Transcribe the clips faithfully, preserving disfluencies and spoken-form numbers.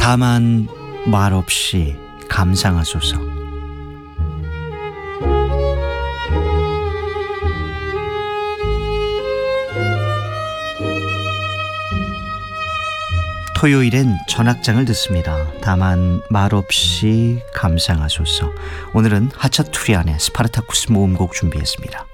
다만 말없이 감상하소서. 토요일엔 전악장을 듣습니다. 다만 말없이 감상하소서. 오늘은 하차투리안의 스파르타쿠스 모음곡 준비했습니다.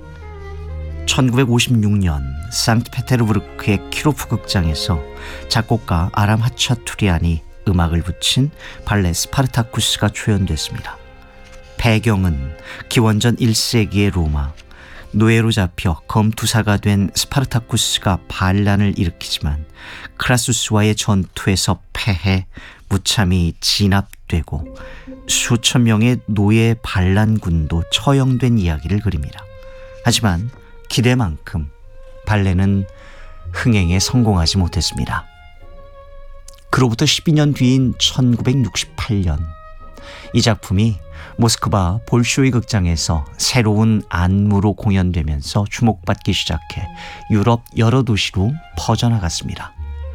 천구백오십육 년 상트페테르부르크의 키로프 극장에서 작곡가 아람 하차투리안이 음악을 붙인 발레 스파르타쿠스가 초연됐습니다. 배경은 기원전 일 세기의 로마. 노예로 잡혀 검투사가 된 스파르타쿠스가 반란을 일으키지만 크라수스와의 전투에서 패해 무참히 진압되고 수천 명의 노예 반란군도 처형된 이야기를 그립니다. 하지만 기대만큼 발레는 흥행에 성공하지 못했습니다. 그로부터 십이 년 뒤인 천구백육십팔 년 이 작품이 모스크바 볼쇼이 극장에서 새로운 안무로 공연되면서 주목받기 시작해 유럽 여러 도시로 퍼져나갔습니다.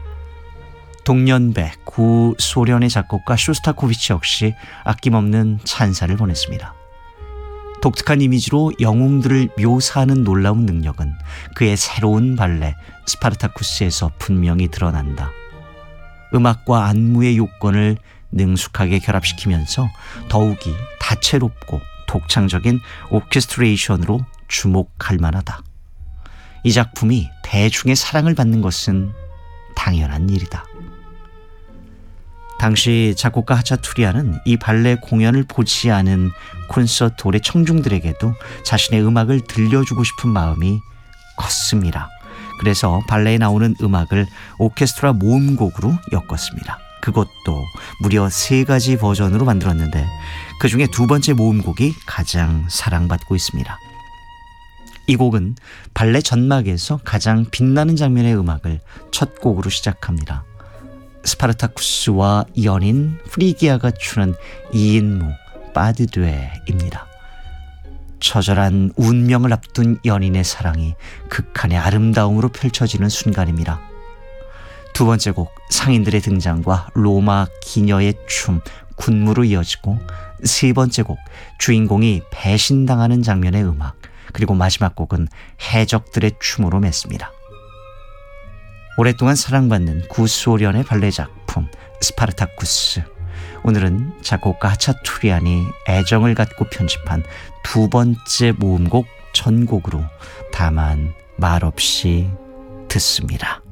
동년배 구소련의 작곡가 쇼스타코비치 역시 아낌없는 찬사를 보냈습니다. 독특한 이미지로 영웅들을 묘사하는 놀라운 능력은 그의 새로운 발레 스파르타쿠스에서 분명히 드러난다. 음악과 안무의 요건을 능숙하게 결합시키면서 더욱이 다채롭고 독창적인 오케스트레이션으로 주목할 만하다. 이 작품이 대중의 사랑을 받는 것은 당연한 일이다. 당시 작곡가 하차투리안은 이 발레 공연을 보지 않은 콘서트홀의 청중들에게도 자신의 음악을 들려주고 싶은 마음이 컸습니다. 그래서 발레에 나오는 음악을 오케스트라 모음곡으로 엮었습니다. 그것도 무려 세 가지 버전으로 만들었는데 그 중에 두 번째 모음곡이 가장 사랑받고 있습니다. 이 곡은 발레 전막에서 가장 빛나는 장면의 음악을 첫 곡으로 시작합니다. 스파르타쿠스와 연인 프리기아가 추는 이인무 빠드드웨입니다. 처절한 운명을 앞둔 연인의 사랑이 극한의 아름다움으로 펼쳐지는 순간입니다. 두 번째 곡 상인들의 등장과 로마 기녀의 춤, 군무로 이어지고 세 번째 곡 주인공이 배신당하는 장면의 음악, 그리고 마지막 곡은 해적들의 춤으로 맺습니다. 오랫동안 사랑받는 구소련의 발레 작품 스파르타쿠스. 오늘은 작곡가 하차투리안이 애정을 갖고 편집한 두 번째 모음곡 전곡으로 다만 말없이 듣습니다.